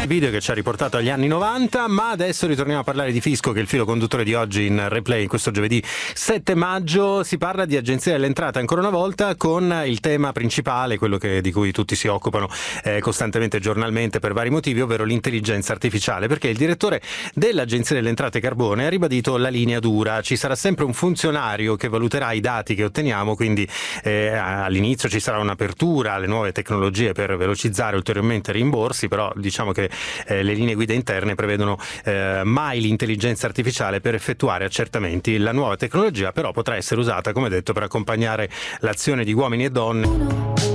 Video che ci ha riportato agli anni 90, ma adesso ritorniamo a parlare di fisco, che è il filo conduttore di oggi in replay. In questo giovedì 7 maggio si parla di Agenzia delle Entrate ancora una volta, con il tema principale, quello di cui tutti si occupano costantemente, giornalmente, per vari motivi, ovvero l'intelligenza artificiale, perché il direttore dell'Agenzia delle Entrate Carbone ha ribadito la linea dura: ci sarà sempre un funzionario che valuterà i dati che otteniamo, quindi all'inizio ci sarà un'apertura alle nuove tecnologie per velocizzare ulteriormente i rimborsi, però diciamo che le linee guida interne prevedono mai l'intelligenza artificiale per effettuare accertamenti. La nuova tecnologia però potrà essere usata, come detto, per accompagnare l'azione di uomini e donne